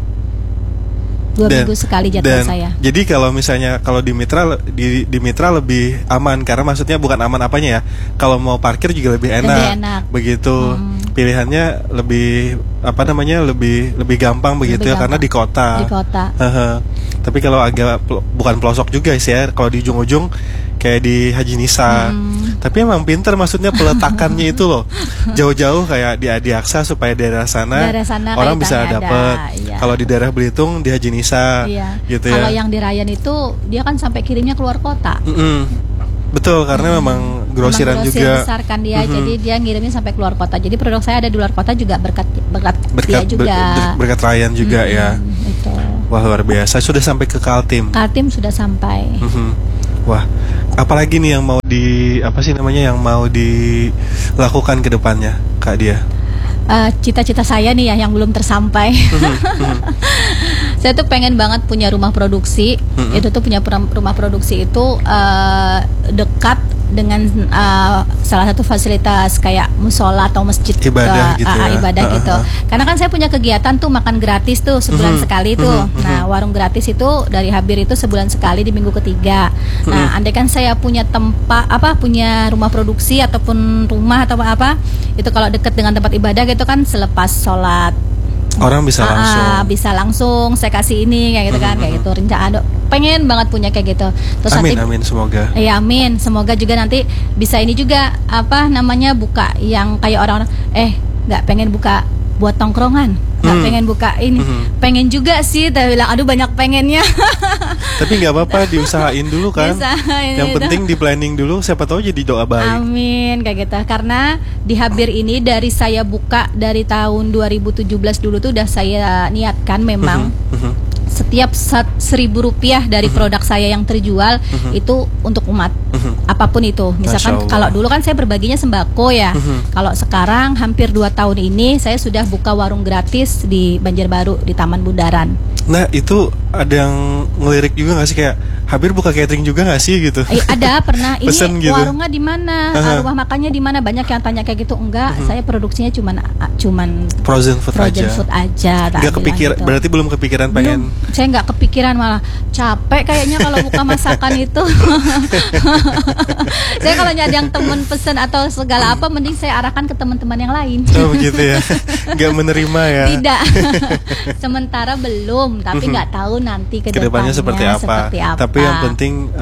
2 minggu sekali jadwal saya. Jadi kalau misalnya di Mitra lebih aman, karena maksudnya bukan aman apanya ya. Kalau mau parkir juga lebih enak. Begitu. Pilihannya lebih lebih gampang begitu ya, karena di kota. Tapi kalau agak bukan pelosok juga sih ya, kalau di ujung-ujung kayak di Haji Nisa. Tapi emang pinter, maksudnya peletakannya itu loh. Jauh-jauh kayak di Adiaksa supaya daerah sana orang bisa dapet. Iya. Kalau di daerah Belitung di Haji Nisa gitu ya. Kalau yang di Ryan itu dia kan sampai kirimnya keluar kota. Betul, karena memang grosiran juga. Besar kan dia, jadi dia ngirimnya sampai keluar kota. Jadi produk saya ada di luar kota juga berkat dia juga. Berkat Ryan juga ya. Itu. Wah luar biasa, sudah sampai ke Kaltim. Kaltim sudah sampai. Wah, apalagi nih yang mau yang mau dilakukan ke depannya, Kak Dia? Cita-cita saya nih ya yang belum tersampai. Saya tuh pengen banget punya rumah produksi. Itu tuh punya rumah produksi itu dekat dengan salah satu fasilitas kayak musola atau masjid ibadah gitu ya. Ibadah gitu. Karena kan saya punya kegiatan tuh makan gratis tuh sebulan sekali tuh. Nah, warung gratis itu dari Habir itu sebulan sekali di minggu ketiga. Nah, andai kan saya punya punya rumah produksi ataupun rumah atau apa, itu kalau dekat dengan tempat ibadah gitu kan, selepas sholat orang bisa langsung saya kasih ini kayak gitu kan, kayak gitu rencana pengen banget punya kayak gitu. Terus amin semoga. Iya amin, semoga juga nanti bisa ini juga buka yang kayak orang-orang nggak pengen buka buat tongkrongan, nggak pengen buka ini, pengen juga sih, tapi bilang aduh banyak pengennya. Tapi nggak apa-apa, diusahain dulu kan. Yang penting di planning dulu, siapa tahu jadi doa baik. Amin kayak gitu. Karena di Habir ini dari saya buka dari tahun 2017 dulu tuh udah saya niatkan memang setiap 1.000 rupiah dari produk saya yang terjual itu untuk umat, apapun itu. Misalkan kalau dulu kan saya berbaginya sembako ya. Kalau sekarang hampir 2 tahun ini saya sudah buka warung gratis di Banjarbaru di Taman Bundaran. Nah itu ada yang ngelirik juga nggak sih, kayak Habir buka catering juga nggak sih gitu? Ada pernah. Ini Pesen gitu. warungnya di mana? Rumah makannya di mana? Banyak yang tanya kayak gitu. Enggak, saya produksinya cuman Frozen food aja. Nggak kepikiran, gitu. berarti belum kepikiran pengen. Saya nggak kepikiran, malah capek kayaknya kalau buka masakan itu. Saya kalau ada yang temen pesen atau segala apa, mending saya arahkan ke teman-teman yang lain. Oh begitu ya, nggak menerima ya? Tidak, sementara belum, tapi nggak tahu nanti kedepannya seperti apa. Tapi yang penting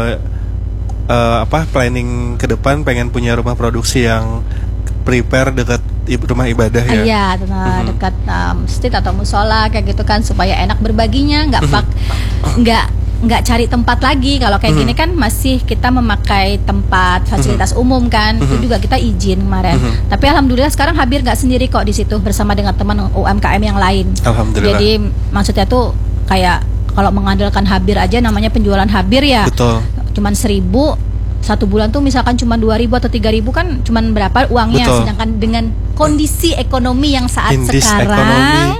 planning ke depan pengen punya rumah produksi yang prepare dekat rumah ibadah ya. Iya, dekat masjid atau musola kayak gitu kan, supaya enak berbaginya, nggak cari tempat lagi. Kalau kayak gini kan masih kita memakai tempat fasilitas umum kan, itu juga kita izin kemarin. Tapi alhamdulillah sekarang Habir nggak sendiri kok di situ, bersama dengan teman UMKM yang lain. Alhamdulillah. Jadi maksudnya tuh kayak kalau mengandalkan Habir aja, namanya penjualan Habir ya. Betul. Cuman 1.000 satu bulan tuh, misalkan cuma 2.000 atau 3.000 kan cuman berapa uangnya. Betul. Sedangkan dengan kondisi ekonomi yang saat Indis sekarang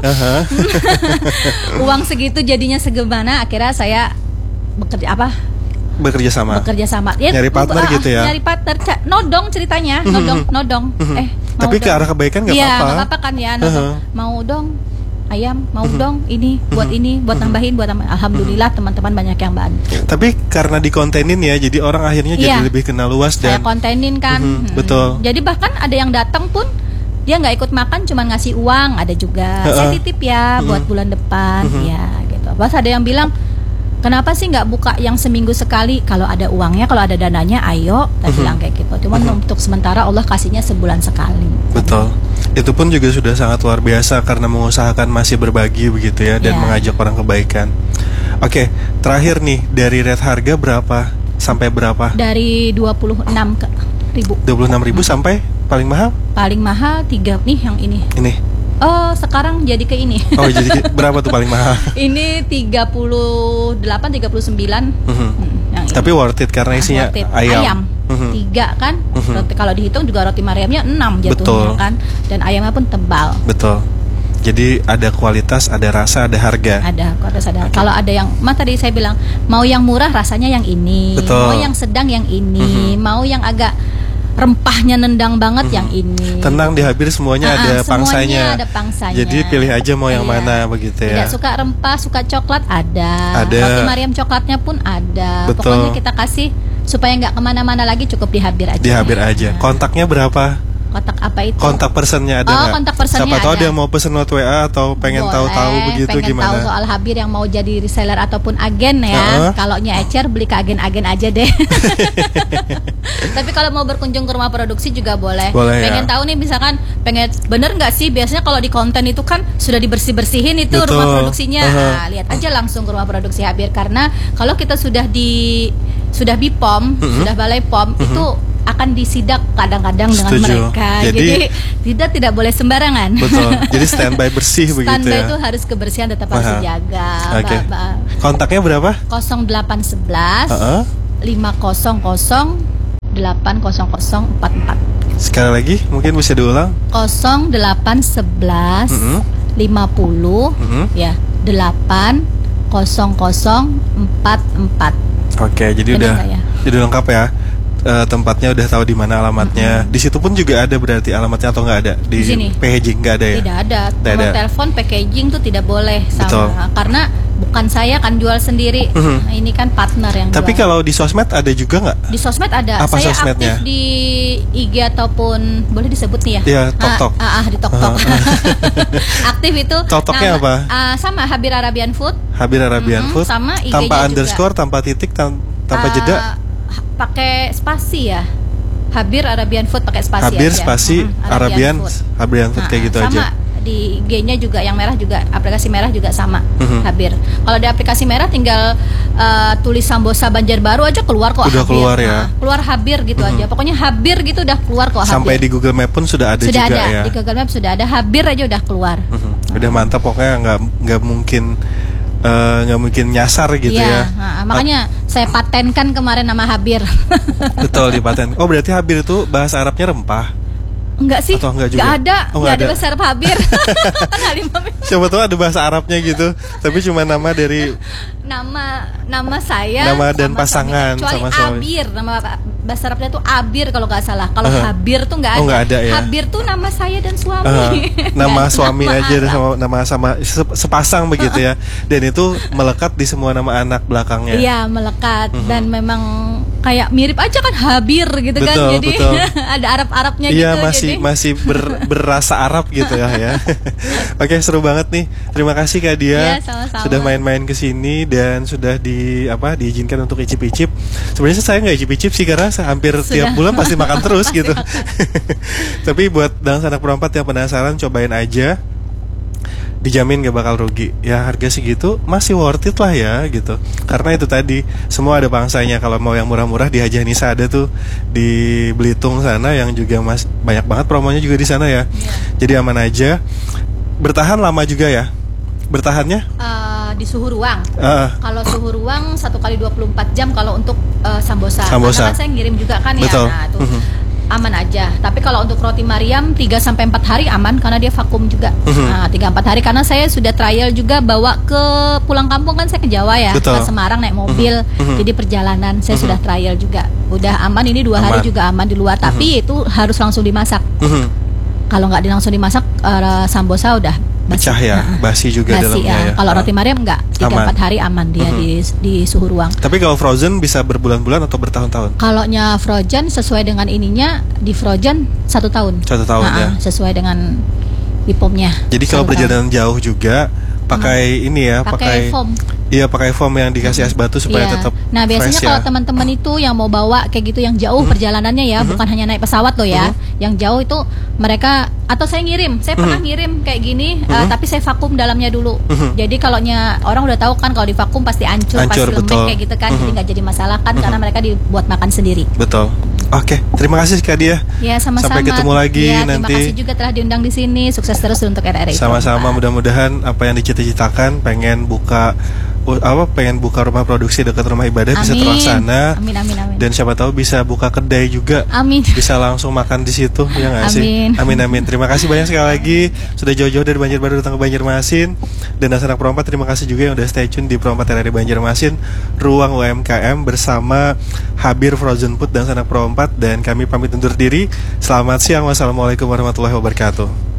uang segitu jadinya segimana, akhirnya saya bekerja sama ya, nyari partner gitu ya. Nyari partner, nodong ceritanya, nodong. Tapi ke arah kebaikan nggak apa-apa. Iya, nggak apa-apa kan ya, nodong. Mau dong ayam, mau dong ini buat tambahin. Alhamdulillah teman-teman banyak yang bantu. Tapi karena dikontenin ya, jadi orang akhirnya jadi lebih kenal luas dan saya kontenin kan. Betul. Jadi bahkan ada yang datang pun dia nggak ikut makan, cuma ngasih uang, ada juga. Saya titip ya buat bulan depan ya gitu. Pas ada yang bilang, kenapa sih nggak buka yang seminggu sekali? Kalau ada uangnya, kalau ada dananya, ayo. Saya bilang kayak gitu. Cuman untuk sementara Allah kasihnya sebulan sekali. Betul. Itu pun juga sudah sangat luar biasa karena mengusahakan masih berbagi begitu ya, dan mengajak orang kebaikan. Oke, terakhir nih, dari rate harga berapa sampai berapa? Dari 26.000. 26.000 sampai paling mahal? Paling mahal 3 nih yang ini. Ini. Oh, sekarang jadi ke ini. Oh, jadi berapa tuh paling mahal? Ini 38, 39. Yang tapi worth it karena isinya ayam. 3 kan. Roti, kalau dihitung juga roti Mariamnya 6 jatuhnya. Betul. Kan. Dan ayamnya pun tebal. Betul. Jadi ada kualitas, ada rasa, ada harga. Ada kualitas, ada. Okay. Kalau ada yang, tadi saya bilang, mau yang murah rasanya yang ini. Betul. Mau yang sedang yang ini. Mau yang agak rempahnya nendang banget yang ini. Tenang, di Habir semuanya ada pangsanya. Semuanya ada pangsanya. Jadi pilih aja mau yang mana begitu ya. Tidak suka rempah, suka coklat ada. Roti Mariam coklatnya pun ada. Betul. Pokoknya kita kasih supaya nggak kemana-mana lagi, cukup di Habir aja. Di Habir aja. Kontaknya berapa? Kontak apa itu? Kontak personnya ada nggak? Kontak personnya siapa tahu ada. Ada yang mau pesen lewat WA atau pengen tahu-tahu begitu pengen gimana? Tahu soal Habir yang mau jadi reseller ataupun agen ya. Kalau Ecer beli ke agen-agen aja deh. Tapi kalau mau berkunjung ke rumah produksi juga boleh. Pengen tahu nih, misalkan pengen bener nggak sih, biasanya kalau di konten itu kan sudah dibersih-bersihin itu. Betul. Rumah produksinya. Nah, lihat aja langsung ke rumah produksi Habir, karena kalau kita sudah BPOM, sudah Balai POM itu akan disidak kadang-kadang dengan mereka. Jadi tidak boleh sembarangan. Betul. Jadi standby bersih begitu ya. Standby itu harus kebersihan tetap harus dijaga. Okay. Kontaknya berapa? 0811 500 80044. Sekali lagi mungkin bisa diulang. 0811 50 ya 80044. Oke, jadi jadi lengkap ya. Tempatnya udah tahu di mana alamatnya. Di situ pun juga ada berarti alamatnya atau nggak ada di sini? Packaging nggak ada ya? Tidak ada. Nomor telepon packaging tuh tidak boleh sama. Betul. Karena bukan saya kan jual sendiri. Nah, ini kan partner yang Tapi jual. Kalau di sosmed ada juga nggak? Di sosmed ada. Apa saya sosmednya? aktif di IG ataupun boleh disebut nih ya? Iya, TokTok. Di TokTok. Aktif itu. TokToknya apa? Sama Habir Arabian Food. Habir Arabian Food. Sama IG-nya tanpa juga. underscore, tanpa titik, tanpa jeda. Pakai spasi ya. Habir Arabian Food pakai spasi Habir aja. spasi Arabian Food kayak gitu sama aja. Di IG-nya juga yang merah juga, aplikasi merah juga sama. Habir. Kalau di aplikasi merah tinggal tulis Sambosa Banjarbaru aja keluar kok. Udah Habir. keluar ya. Keluar Habir gitu aja. Pokoknya Habir gitu udah keluar kok. Sampai Habir. di Google Map pun sudah ada juga ada. ya. Di Google Map sudah ada, Habir aja udah keluar. Udah mantap, pokoknya nggak mungkin nyasar gitu ya. Makanya saya patenkan kemarin nama Habir. Betul, dipaten. Oh, berarti Habir itu bahasa Arabnya rempah. Enggak sih, Atau enggak juga? enggak ada, Oh, enggak enggak ada ada. bahasa Arab Habir. Tengah 5 menit. Siapa tahu ada bahasa Arabnya gitu, tapi cuma nama dari Nama saya Nama dan sama pasangan, suami. Kecuali sama suami. Abir, nama bahasa Arabnya tuh Abir kalau nggak salah. Kalau Uh-huh. Habir tuh nggak Oh, nggak ada ya? Habir tuh nama saya dan suami. nama Nggak suami nama aja Arab. sama sepasang begitu ya. Dan itu melekat di semua nama anak belakangnya. Iya, melekat dan memang kayak mirip aja kan Habir gitu kan. Betul, Jadi betul. ada Arab-Arabnya Iya, gitu. masih jadi. masih berrasa Arab gitu ya. Oke, seru banget nih. Terima kasih Kak Dia Iya, sama-sama. sudah main-main ke sini dan sudah diizinkan untuk icip-icip. Sebenarnya saya nggak icip-icip sih karena saya hampir tiap bulan pasti makan terus gitu. Tapi buat dan anak perempat yang penasaran, cobain aja. Dijamin gak bakal rugi. Ya harga segitu masih worth it lah ya gitu. Karena itu tadi semua ada pangsanya. Kalau mau yang murah-murah di Haji Nisa ada tuh di Belitung sana yang juga banyak banget promonya juga di sana ya. Jadi aman aja. Bertahan lama juga ya. Bertahannya? Di suhu ruang. Ah, Kalau suhu ruang 1 kali 24 jam kalau untuk sambosa. Sambosa. Karena kan saya ngirim juga kan Betul. ya. Nah, tuh aman aja. Tapi kalau untuk roti Mariam 3 sampai 4 hari aman karena dia vakum juga. Nah, 3-4 hari karena saya sudah trial juga bawa ke pulang kampung kan saya ke Jawa ya, Betul. ke Semarang naik mobil. Jadi perjalanan saya sudah trial juga. Udah aman ini 2 hari Aman. juga aman di luar, tapi itu harus langsung dimasak. Kalau nggak langsung dimasak sambosa udah basi. pecah ya, basi juga Basi dalamnya ya. ya. Kalau Ah. roti Mariam enggak, 3-4 hari aman dia di suhu ruang. Tapi kalau frozen bisa berbulan-bulan atau bertahun-tahun? Kalau nya frozen sesuai dengan ininya di frozen 1 tahun. 1 tahun ya. Sesuai dengan BPOM-nya. Jadi kalau 1 tahun. perjalanan jauh juga pakai ini ya, Pakai foam. Iya, pakai foam yang dikasih es batu supaya Iya. tetap Nah biasanya fresh kalau ya. teman-teman itu yang mau bawa kayak gitu yang jauh perjalanannya ya, bukan hanya naik pesawat loh ya, yang jauh itu mereka atau saya ngirim, saya pernah ngirim kayak gini, tapi saya vakum dalamnya dulu. Jadi kalau orang udah tahu kan kalau di vakum pasti hancur, pasti Hancur, lembek betul. kayak gitu kan, jadi nggak jadi masalah kan karena mereka dibuat makan sendiri. Betul. Oke, terima kasih Kak Dia. Ya sama-sama. Sampai ketemu lagi Ya, nanti. Terima kasih juga telah diundang di sini. Sukses terus untuk RRI. Sama-sama, mudah-mudahan apa yang dicita-citakan pengen buka rumah produksi dekat rumah ibadah bisa terlaksana. Amin, amin, amin. Dan siapa tahu bisa buka kedai juga. Amin. Bisa langsung makan di situ ya nggak sih? Amin. Amin amin. Terima kasih banyak sekali lagi sudah jauh-jauh dari Banjarbaru datang ke Banjarmasin. Dan anak perempat terima kasih juga yang udah stay tune di Perempat RRI Banjarmasin, Ruang UMKM bersama Habir Frozen Food dan anak perempat, dan kami pamit undur diri. Selamat siang. Wassalamualaikum warahmatullahi wabarakatuh.